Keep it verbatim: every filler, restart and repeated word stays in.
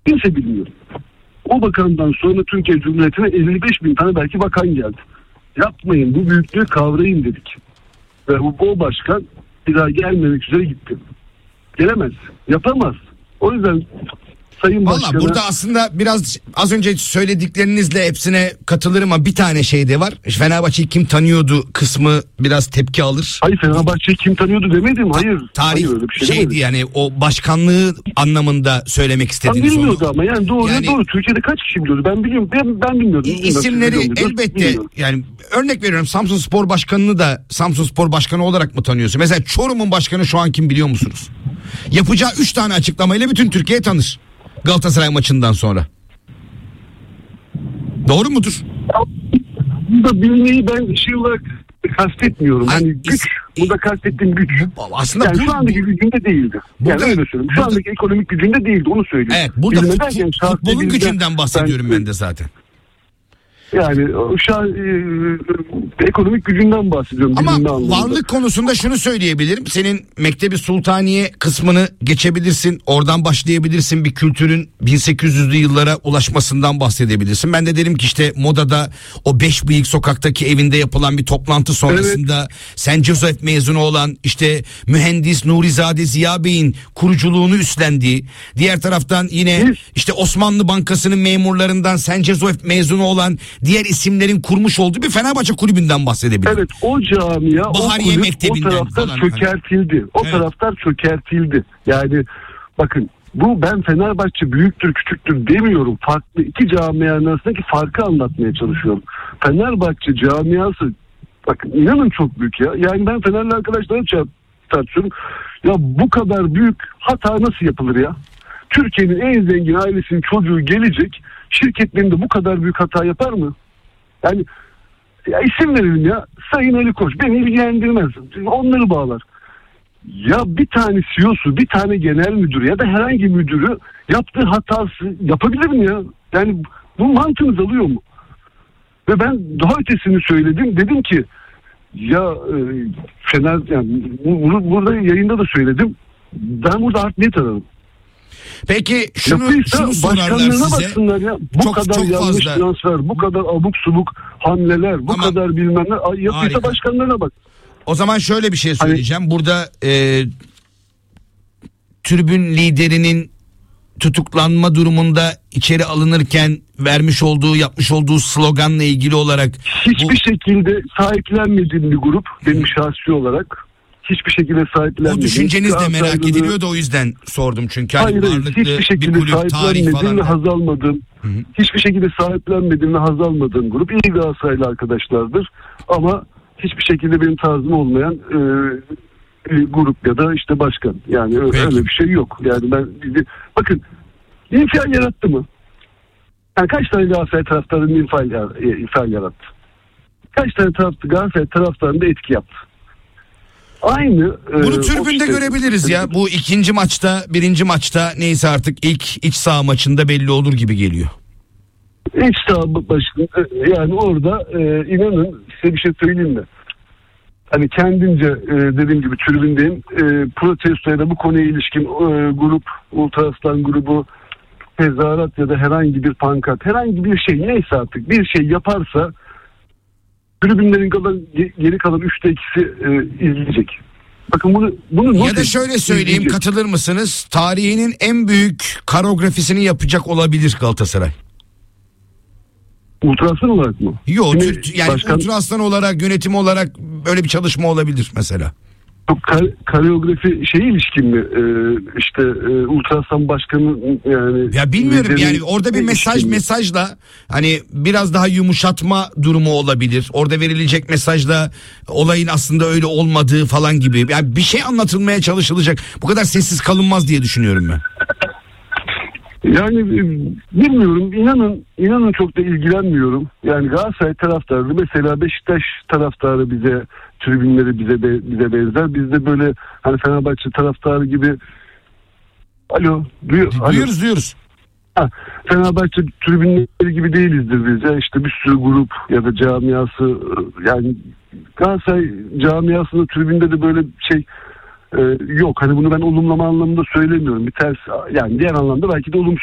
Kimse bilmiyor. O bakandan sonra Türkiye Cumhuriyeti'ne elli beş bin tane belki bakan geldi. Yapmayın, bu büyüklüğü kavrayın dedik. Ve bu, bu başkan bir daha gelmemek üzere gitti. Gelemez, yapamaz. O yüzden Sayın Valla Başkan'a... burada aslında biraz az önce söylediklerinizle hepsine katılırım ama bir tane şey de var. Fenerbahçe'yi kim tanıyordu kısmı biraz tepki alır. Hayır, Fenerbahçe'yi kim tanıyordu demedim. Hayır. Tarih hayır, öyle bir şey şeydi demedim. yani o başkanlığı anlamında söylemek istediğiniz onu. Bilmiyordu ama yani doğru Yani- doğru. Türkiye'de kaç kişi biliyordu? Ben biliyorum. Ben, ben bilmiyordum. İ- İsimleri elbette yani örnek veriyorum, Samsun Spor Başkanı'nı da Samsun Spor Başkanı olarak mı tanıyorsun? Mesela Çorum'un başkanı şu an kim biliyor musunuz? Yapacağı üç tane açıklamayla bütün Türkiye tanır. Galatasaray maçından sonra. Doğru mudur? Burada bilmeyi ben şey olarak kastetmiyorum. Ha, Hani is- güç. Burada kastettiğim güç. Aslında Yani bu- şu andaki gücünde değildi. Burada- yani öyle söyleyeyim. Şu burada- andaki ekonomik gücünde değildi. Onu söyleyeyim. Evet, burada Bilmem fut- derken fut- şahsi futbolun bilgiler- gücünden bahsediyorum ben de zaten. Yani o şu an e, ekonomik gücünden bahsediyorum. Ama bilmem ne anlamında. varlık konusunda şunu söyleyebilirim. Senin Mektebi Sultaniye kısmını geçebilirsin. Oradan başlayabilirsin. Bir kültürün bin sekiz yüzlü yıllara ulaşmasından bahsedebilirsin. Ben de derim ki işte Moda'da o beş bıyık sokaktaki evinde yapılan bir toplantı sonrasında Saint Joseph mezunu olan işte mühendis Nurizade Ziya Bey'in kuruculuğunu üstlendiği, diğer taraftan yine Biz- işte Osmanlı Bankası'nın memurlarından Saint Joseph mezunu olan diğer isimlerin kurmuş olduğu bir Fenerbahçe kulübünden bahsedebilirim. Evet, o camia, Bahariye o kulüp, o Mektebi'nden taraftar falan. çökertildi. O Evet. taraftar çökertildi. Yani bakın, bu ben Fenerbahçe büyüktür küçüktür demiyorum. Farklı iki camianın arasındaki farkı anlatmaya çalışıyorum. Fenerbahçe camiası bakın inanın çok büyük ya. Yani ben Fenerli arkadaşlarla ça- tartışıyorum. Ya bu kadar büyük hata nasıl yapılır ya? Türkiye'nin en zengin ailesinin çocuğu gelecek, şirketlerinde bu kadar büyük hata yapar mı? Yani ya isim verelim ya. Sayın Ali Koç beni ilgilendirmez. Onları bağlar. Ya bir tane C E O'su, bir tane genel müdürü ya da herhangi müdürü yaptığı hatası yapabilir mi ya? Yani bu mantığınız alıyor mu? Ve ben daha ötesini söyledim. Dedim ki ya e, Fener yani bu- bunu burada yayında da söyledim. Ben burada art niyet ararım. Peki şunu, Yapıysa şunu sorarlar başkanlarına size. baksınlar ya. Bu Çok- kadar çok yanlış fazla. transfer, bu kadar abuk subuk hamleler, bu Ama- kadar bilmem ne. Ay, Yapıysa Harika. başkanlarına bak. O zaman şöyle bir şey Hani- söyleyeceğim. Burada e, tribün liderinin tutuklanma durumunda içeri alınırken vermiş olduğu, yapmış olduğu sloganla ilgili olarak Hiçbir bu, şekilde sahiplenmediğim bir grup benim şahsi olarak. Hiçbir şekilde o sahiplenmediğim. düşünceniz de merak Galatasaraylı- ediliyor da o yüzden sordum çünkü hani Hayır hayır, varlıklı hiçbir bir şekilde kulüp, tarih sahiplenmediğim falan. ve da- haz almadığım, Hı hı. hiçbir şekilde sahiplenmediğim ve haz almadığım grup iyi Galatasaraylı arkadaşlardır. Ama hiçbir şekilde benim tarzım olmayan e, bir grup ya da işte başkan. Yani ö- Peki. öyle bir şey yok. Yani ben bakın, infial yarattı mı? Yani kaç tane Galatasaray taraftarının infial, yar- infial yarattı? Kaç tane taraftar, Galatasaray taraftarında etki yaptı? Aynı. e, Bunu o tribünde işte- görebiliriz ya. Bu ikinci maçta, birinci maçta neyse artık ilk iç saha maçında belli olur gibi geliyor. İç saha başında yani orada e, inanın size bir şey söyleyeyim mi? Hani kendince e, dediğim gibi tribündeyim. E, protesto ya da bu konuya ilişkin e, grup, Ultraslan grubu tezahürat ya da herhangi bir pankart, herhangi bir şey neyse artık bir şey yaparsa tribünlerin kalan, geri kalan üçte ikisi e, izleyecek. Bakın bunu bunu Ya not da edin, şöyle söyleyeyim, izleyecek. katılır mısınız? Tarihinin en büyük koreografisini yapacak olabilir Galatasaray. Ultrasan olarak mı? Yok Şimdi Türk- yani başkan- Ultra Aslan olarak, yönetim olarak böyle bir çalışma olabilir mesela. Çok kar- koreografi şeye ilişkin mi? Ee, işte e, Ultrasan Başkanı yani. Ya bilmiyorum lideri- yani orada bir mesaj ilişkin mi? mesajla hani biraz daha yumuşatma durumu olabilir. Orada verilecek mesajla olayın aslında öyle olmadığı falan gibi. Yani bir şey anlatılmaya çalışılacak. Bu kadar sessiz kalınmaz diye düşünüyorum ben. Yani e, bilmiyorum, inanın inanın çok da ilgilenmiyorum. Yani Galatasaray taraftarı mesela Beşiktaş taraftarı bize, tribünleri bize be- bize benzer. Biz de böyle hani Fenerbahçe taraftarı gibi alo duyuyor, alo. Duyuyoruz duyuyoruz. Ha, Fenerbahçe tribünleri gibi değilizdir biz ya, işte bir sürü grup ya da camiası, e, yani Galatasaray camiasında tribünde de böyle şey e, yok. Hani bunu ben olumlama anlamında söylemiyorum. Bir ters, yani diğer anlamda belki de olumsuz